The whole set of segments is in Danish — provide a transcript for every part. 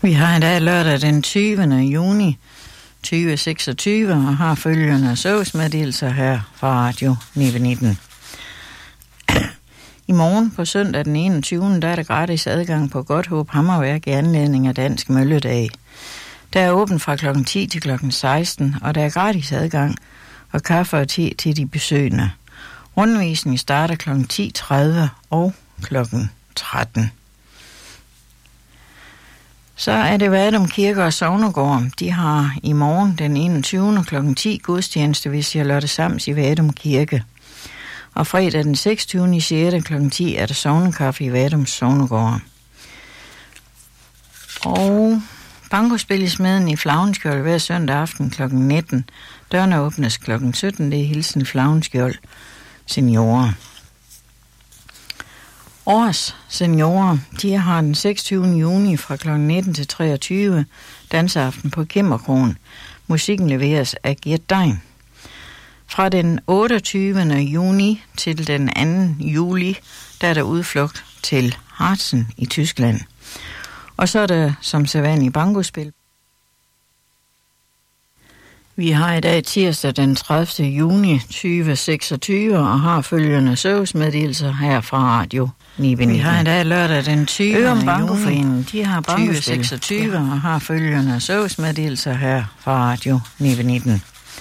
Vi har i dag lørdag den 20. juni 2026 og har følgende servicemeddelelser her fra Radio 919. I morgen på søndag den 21. der er der gratis adgang på Godthåb Hammerværk i anledning af Dansk Mølledag. Der er åbent fra kl. 10 til kl. 16, og der er gratis adgang og kaffe og te til de besøgende. Rundvisningen starter kl. 10.30 og kl. 13. Så er det Vadum Kirke og Sognegård. De har i morgen den 21. kl. 10 gudstjeneste ved Charlotte Sams i Vadum Kirke. Og fredag den 26. 6. kl. 10 er der sognekaffe i Vadum Sognegård. Og bankospil i Smeden i Flagenskjold hver søndag aften kl. 19. Dørene åbnes kl. 17. Det er hilsen Flagenskjold seniorer. Års seniorer, de har den 26. juni fra kl. 19 til 23 danseaften på Kimmerkron. Musikken leveres af Gert Dein. Fra den 28. juni til den 2. juli, der er der udflugt til Harzen i Tyskland. Og så er der som sædvanlig bankospil. Vi har i dag tirsdag den 30. juni 2026 og har følgende servicemeddelelser her fra Radio 919. Vi har i dag lørdag den 20. juni de har 2026 og har følgende servicemeddelelser her fra Radio 919.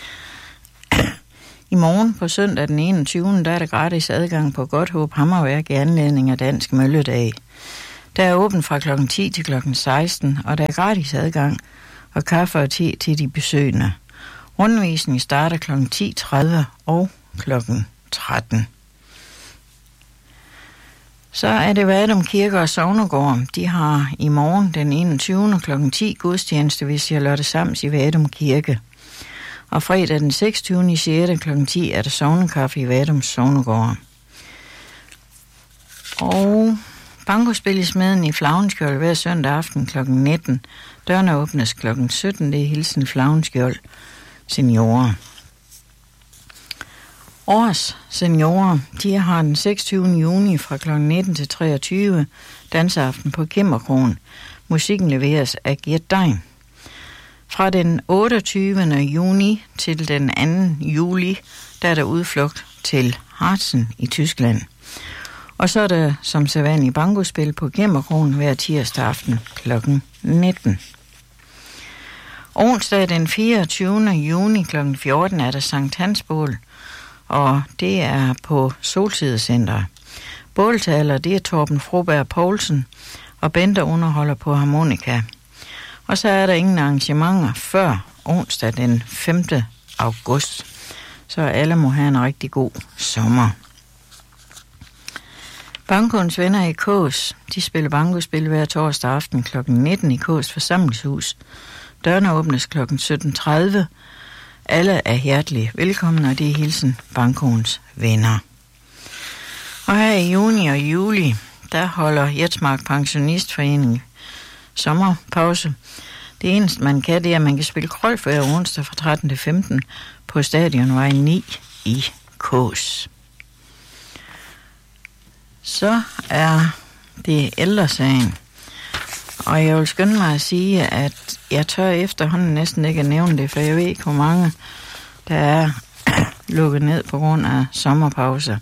I morgen på søndag den 21. der er der gratis adgang på Godthåb Hammerværk i anledning af Dansk Mølledag. Der er åbent fra kl. 10 til kl. 16, og der er gratis adgang og kaffe og te til de besøgende. Rundvisningen starter kl. 10.30 og kl. 13. Så er det Vadum Kirke og Sognegård. De har i morgen den 21. kl. 10 gudstjeneste ved Charlotte Sams i Vadum Kirke. Og fredag den 26. 6. kl. 10 er der sognekaffe i Vadum Sognegård. Og bankospil i Smeden i Flagenskjold hver søndag aften kl. 19. Dørene åbnes kl. 17. Det er hilsen Flagenskjold seniorer. Års seniorer, de har den 26. juni fra kl. 19 til 23 danseaften på Kimmerkron. Musikken leveres af Gert Dein. Fra den 28. juni til den 2. juli, der er der udflugt til Harzen i Tyskland. Og så er der som sædvanlig bankospil på Kimmerkron hver tirsdag aften kl. 19. Onsdag den 24. juni kl. 14 er der Sankt Hans bål, og det er på Solsidecenter. Båltaler, det er Torben Froberg Poulsen, og Bente underholder på harmonika. Og så er der ingen arrangementer før onsdag den 5. august. Så alle må have en rigtig god sommer. Bankoens venner i Kås, de spiller bankospil hver torsdag aften kl. 19 i Kås forsamlingshus. Dørene åbnes kl. 17.30. Alle er hjertelig velkommen, og det er hilsen Bankoens venner. Og her i juni og juli, der holder Jetsmark Pensionistforening sommerpause. Det eneste man kan, det er, at man kan spille krolf hver onsdag fra 13 til 15 på Stadionvej 9 i Kås. Så er det Ældresagen. Og jeg vil skynde mig at sige, at jeg tør efterhånden næsten ikke at nævne det, for jeg ved ikke, hvor mange der er lukket ned på grund af sommerpause.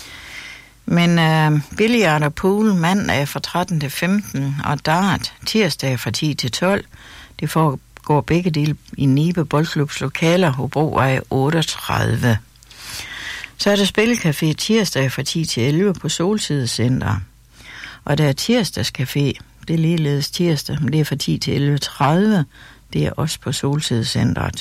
Men billard og pool mandag fra 13 til 15, og dart tirsdag fra 10 til 12. Det foregår begge dele i Nibe Boldklubs lokaler, Hobrovej 38. Så er der spillecafé tirsdag fra 10 til 11 på Solsidecenter. Og der er tirsdagscafé, det er ligeledes tirsdag, men det er fra 10 til 11.30. Det er også på Solsidecentret.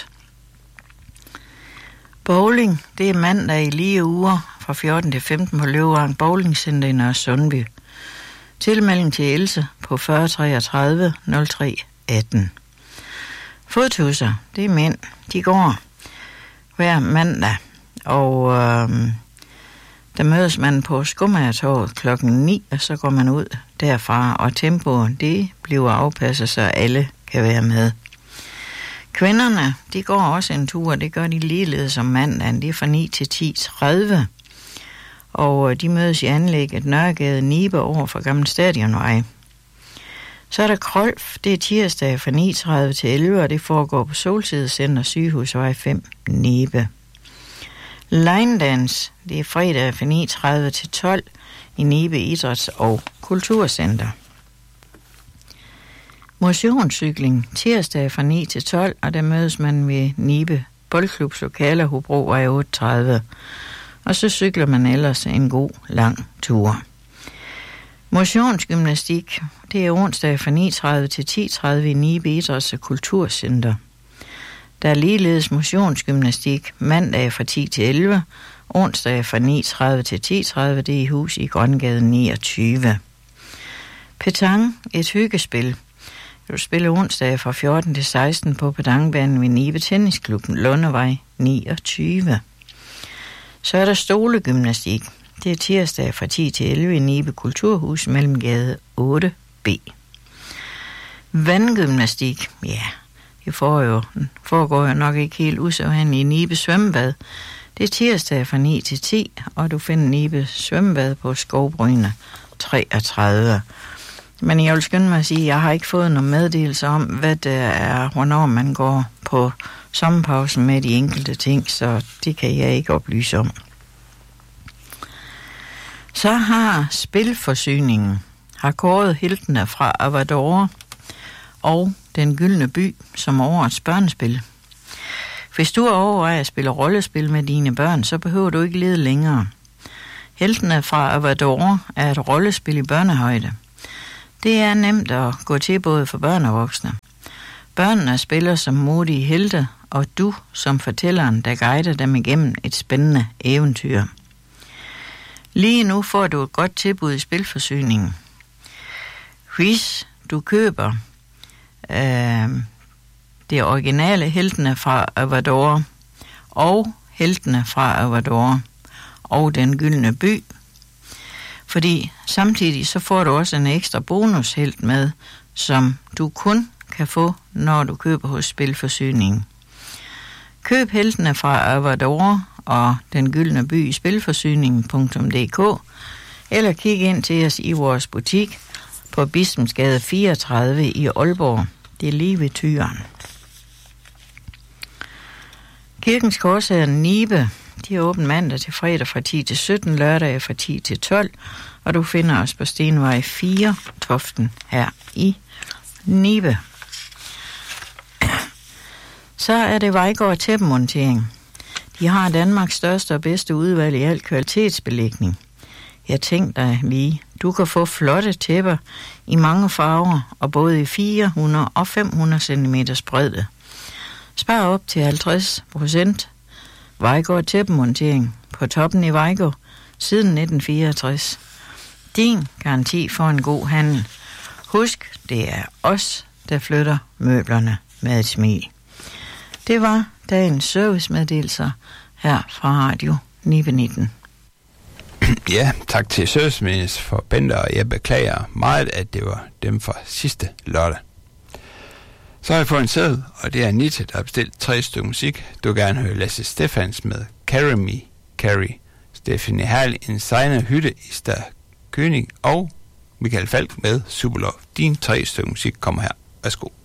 Bowling, det er mandag i lige uger fra 14 til 15 på Løvevang Bowling Center i Nørre Sundby. Tilmelding til Else på 40 33 03 18. Fodtusser, det er mænd. De går hver mandag, og der mødes man på Skummagertorvet klokken 9, og så går man ud derfra, og tempoet, det bliver afpasset, så alle kan være med. Kvinderne, de går også en tur, det gør de ligeledes som mandagen, det er fra 9 til 10.30, og de mødes i anlægget Nørregade Nibe over for Gammel Stadionvej. Så er der Krolf, det er tirsdag fra 9.30 til 11, og det foregår på Solside Center, Sygehusvej 5, Nibe. Line Dance, det er fredag fra 9.30 til 12 i Nibe Idræts- og Kulturcenter. Motionscykling, tirsdag fra 9 til 12, og der mødes man ved Nibe Boldklubs lokaler, Hobrovej 38. Og så cykler man ellers en god, lang tur. Motionsgymnastik, det er onsdag fra 9.30 til 10.30 i Nibe Idræts- og Kulturcenter. Der er ligeledes motionsgymnastik mandag fra 10 til 11, onsdag fra 9.30 til 10.30, det er i hus i Grøngade 29. Petang, et hyggespil. Du spiller onsdag fra 14 til 16 på petangbanen ved Nibe Tennisklubben, Lundevej 29. Så er der stolegymnastik. Det er tirsdag fra 10 til 11 i Nibe Kulturhus mellem gade 8B. Vandgymnastik, ja, det foregår jo nok ikke helt usædvanligt i Nibe Svømmebad. Det er tirsdag fra 9 til 10, og du finder Nibe Svømmebad på Skovbryne 33. Men jeg vil skynde mig at sige, at jeg har ikke fået nogen meddelelse om, hvad det er, hvornår man går på sommerpausen med de enkelte ting, så det kan jeg ikke oplyse om. Så har Spilforsyningen kåret heltene fra Avador og Den Gyldne By som årets børnespil. Hvis du overvejer at spille rollespil med dine børn, så behøver du ikke lede længere. Heltene fra Avador er et rollespil i børnehøjde. Det er nemt at gå til både for børn og voksne. Børnene spiller som modige helte, og du som fortælleren, der guider dem igennem et spændende eventyr. Lige nu får du et godt tilbud i Spilforsyningen. Hvis du køber det originale heltene fra Avador og heltene fra Avador og Den Gyldne By, fordi samtidig så får du også en ekstra bonushelt med, som du kun kan få, når du køber hos Spilforsyningen. Køb heltene fra Avador og Den Gyldne By i spilforsyningen.dk eller kig ind til os i vores butik på Bispensgade 34 i Aalborg. Det er lige ved Tyren. Kirkens Korshær Nibe, de er åbent mandag til fredag fra 10 til 17, lørdag fra 10 til 12, og du finder os på Stenvej 4, Toften, her i Nibe. Så er det Vejgaard Tæppemontering. De har Danmarks største og bedste udvalg i al kvalitetsbelægning. Jeg tænkte dig lige, du kan få flotte tæpper i mange farver, og både i 400 og 500 cm bredde. Spar op til 50%. Vejgaard Tæppemontering på toppen i Vejgaard siden 1964. Din garanti for en god handel. Husk, det er os, der flytter møblerne med et smil. Det var dagens servicemeddelelser her fra Radio Nibe 19. Ja, tak til servicemeddelelsen for Bente, og jeg beklager meget, at det var dem fra sidste lørdag. Så har jeg fået en seddel, og det er Anita, der har bestilt 3 stykker musik. Du vil gerne høre Lasse Stefans med Carry Me, Carry, Stefanie Herl, En Sejner Hytte i Stad König og Michael Falk med Superlove. Dine 3 stykker musik kommer her. Værsgo.